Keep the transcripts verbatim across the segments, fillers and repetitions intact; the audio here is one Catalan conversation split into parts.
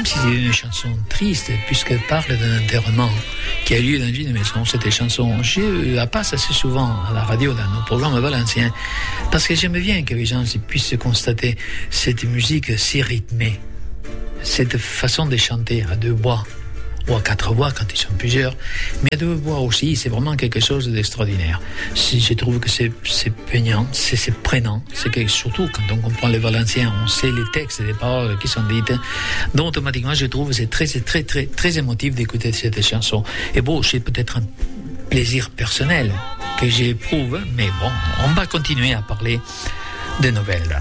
même si c'est une chanson triste, puisqu'elle parle d'un enterrement qui a lieu dans une maison, cette chanson, je la passe assez souvent à la radio dans nos programmes valenciens, parce que j'aime bien que les gens puissent constater cette musique si rythmée, cette façon de chanter à deux voix, ou à quatre voix quand ils sont plusieurs, mais à deux voix aussi, c'est vraiment quelque chose d'extraordinaire. Si je trouve que c'est, c'est peignant, c'est, c'est prenant, c'est que surtout quand on comprend le valencien, on sait les textes et les paroles qui sont dites, donc automatiquement je trouve que c'est très, très, très, très émotif d'écouter cette chanson. Et bon, c'est peut-être un plaisir personnel que j'éprouve, mais bon, on va continuer à parler de novel·la.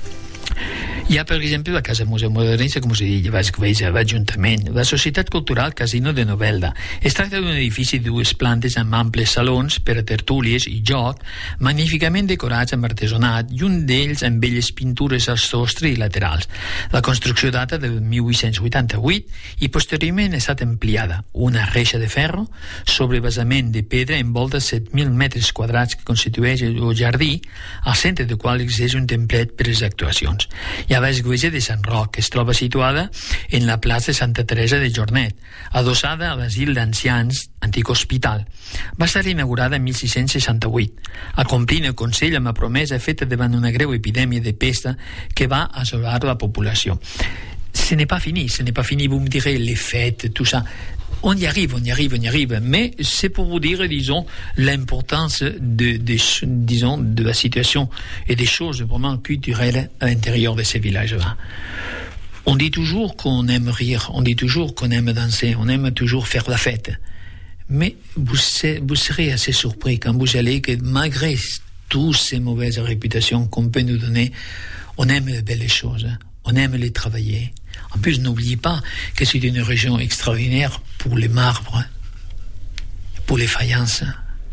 Hi ha, per exemple, la Casa Museu Modernista, com us he dit, vaig veure l'Ajuntament, la Societat Cultural Casino de Novelda. Es tracta d'un edifici de dues plantes amb amples salons per a tertúlies i joc, magníficament decorats amb artesonat, i un d'ells amb belles pintures al sostre i laterals. La construcció data de mil vuit-cents vuitanta-vuit i posteriorment ha estat ampliada. Una reixa de ferro sobre basament de pedra envolta set mil metres quadrats que constitueix el jardí, al centre del qual existeix un templet per a les actuacions. Hi ha l'església de Sant Roc, que es troba situada en la plaça de Santa Teresa de Jornet, adossada a l'asil d'ancians, antic hospital. Va estar inaugurada en mil sis-cents seixanta-vuit, acomplint el Consell amb la promesa feta davant una greu epidèmia de pesta que va assolar la població. Ce n'est pas fini, ce n'est pas fini, vous me direz, les fêtes, tout ça. On y arrive, on y arrive, on y arrive. Mais c'est pour vous dire, disons, l'importance de, de, disons, de la situation et des choses vraiment culturelles à l'intérieur de ces villages-là. On dit toujours qu'on aime rire, on dit toujours qu'on aime danser, on aime toujours faire la fête. Mais vous, vous serez assez surpris quand vous allez que malgré toutes ces mauvaises réputations qu'on peut nous donner, on aime les belles choses, on aime les travailler. En plus, n'oubliez pas que c'est une région extraordinaire pour les marbres, pour les faïences.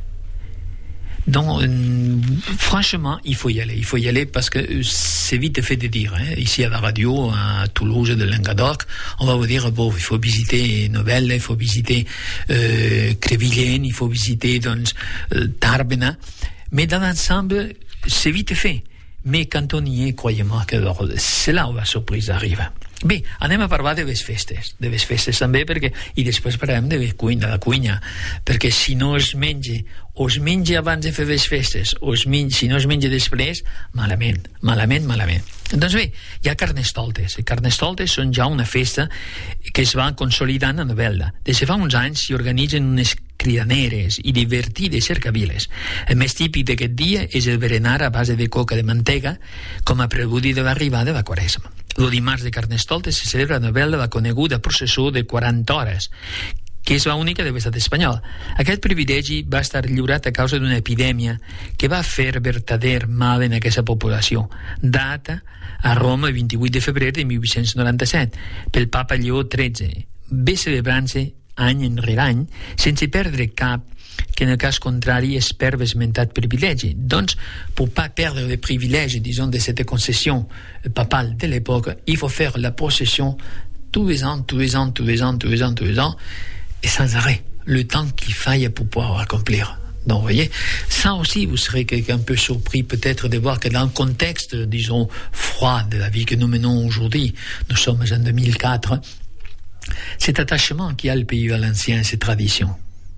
Donc, euh, franchement, il faut y aller. Il faut y aller parce que c'est vite fait de dire. Hein. Ici à la radio, à Toulouse, de Languedoc, on va vous dire, bon, il faut visiter Novelda, il faut visiter euh, Crevillent, il faut visiter donc, euh, Tarbena. Mais dans l'ensemble, c'est vite fait. Mais quand on y est, croyez-moi que c'est là où la surprise arrive. Bé, anem a parlar de les festes, de les festes també, perquè, i després parlarem de, les cuina, de la cuina, perquè si no es menja, o es menja abans de fer les festes, o es menja, si no es menja després, malament, malament, malament. Doncs bé, hi ha carnestoltes. Les carnestoltes són ja una festa que es va consolidant a Novelda. Des de fa uns anys s'hi organitzen unes cridaneres i divertides cercaviles. El més típic d'aquest dia és el berenar a base de coca de mantega com a preludi de l'arribada de la Quaresma. El dimarts de Carnestoltes se celebra a Novelda la coneguda processó de quaranta hores, que és l'única de l'estat espanyol. Aquest privilegi va estar lliurat a causa d'una epidèmia que va fer vertader mal en aquesta població. Data a Roma el vint-i-vuit de febrer de mil vuit-cents noranta-set pel papa Lleó tretze, ve celebrant-se any enrere any sense perdre cap, que en el cas contrari es perd l'esmentat privilegi. Doncs, pour pas perdre le privilège, disons, de cette concession papale de l'époque, il faut faire la procession tous les ans, tous les ans, tous les ans, tous les ans, tous les ans, et sans arrêt, le temps qu'il faille pour pouvoir accomplir. Donc, vous voyez, ça aussi, vous serez un peu surpris peut-être de voir que dans le contexte, disons, froid de la vie que nous menons aujourd'hui, nous sommes en deux mille quatre, cet attachement qu'il y a le pays valencien, ces traditions.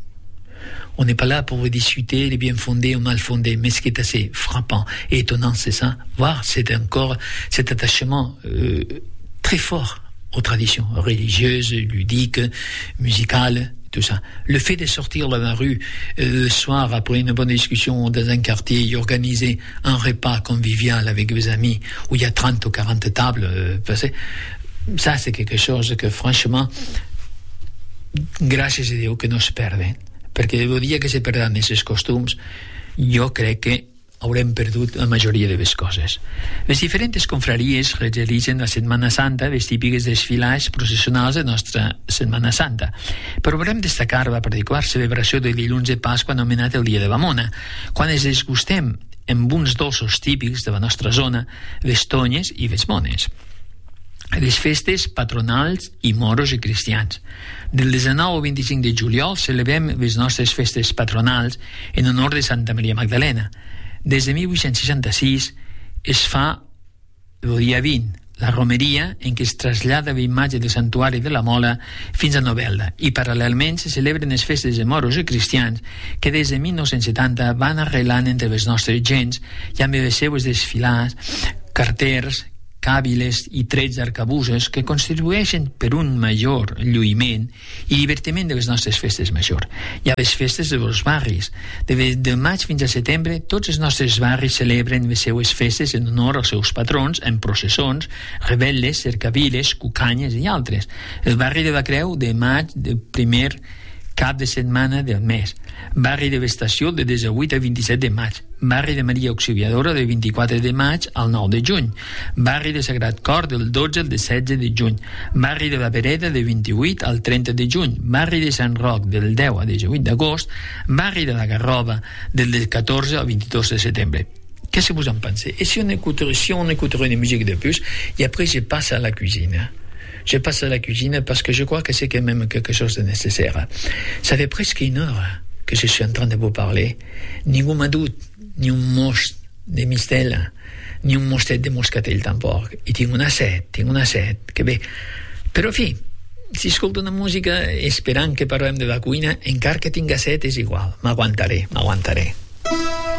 On n'est pas là pour discuter les bien fondés ou mal fondés, mais ce qui est assez frappant et étonnant, c'est ça, voir c'est encore cet attachement euh, très fort aux traditions religieuses, ludiques, musicales, tout ça. Le fait de sortir dans la rue euh, le soir après une bonne discussion dans un quartier et organiser un repas convivial avec des amis où il y a trente ou quarante tables euh, passées, ça c'est quelque chose que franchement, gràcies a Déu que no es perden, perquè el dia que se perdan aquests costums jo crec que haurem perdut la majoria de les coses. Les diferents confraries realitzen la Setmana Santa, les típiques desfilats processionals de nostra Setmana Santa. Però volem destacar la particular celebració del dilluns de Pasqua anomenat el Dia de la Mona, quan ens desgustem amb uns dolços típics de la nostra zona, les tonyes i les mones. Les festes patronals i moros i cristians. Del dinou al vint-i-cinc de juliol celebrem les nostres festes patronals en honor de Santa Maria Magdalena. Des de mil vuit-cents seixanta-sis es fa el dia vint, la romeria, en què es trasllada l'imatge del santuari de la Mola fins a Novelda, i paral·lelment se celebren les festes de moros i cristians que des de mil nou-cents setanta van arrelant entre les nostres gens i amb les seues desfilades, carters, càbiles i trets d'arcabuses que contribueixen per un major lluïment i divertiment de les nostres festes majors. Hi ha les festes dels barris. De, de maig fins a setembre, tots els nostres barris celebren les seues festes en honor als seus patrons, en processons, rebel·les, cercaviles, cucanyes i altres. El barri de la Creu, de maig, del primer cap de setmana del mes. Barri de l'Estació, de divuit a vint-i-set de maig. Barri de Maria Auxiliadora, de vint-i-quatre de maig al nou de juny. Barri de Sagrat Cor, del dotze al setze de juny. Barri de la Vereda, de vint-i-vuit al trenta de juny. Barri de Sant Roc, del deu al divuit d'agost. Barri de la Garrova, del catorze al vint-i-dos de setembre. Qu'est-ce que vous en pensez? Et si on écouterait, si on écouterait une musique de plus, et après je passe à la cuisine. Je passe à la cuisine parce que je crois que c'est quand même quelque chose de nécessaire. Ça fait presque une heure que je suis en train de vous parler. Ningú m'ha dut ni un most de mistela, ni un mostet de moscatell tampoc. I tinc una set, tinc una set, que bé. Però, en fi, si escolto una música esperant que parlem de la cuina, encara que tinga set és igual. M'aguantaré, m'aguantaré.